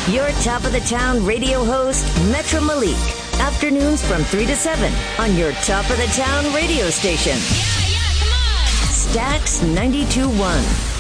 Your top of the town radio host, Metro Malik. Afternoons from 3 to 7 on your top of the town radio station. Yeah, come on. Stax 92.1.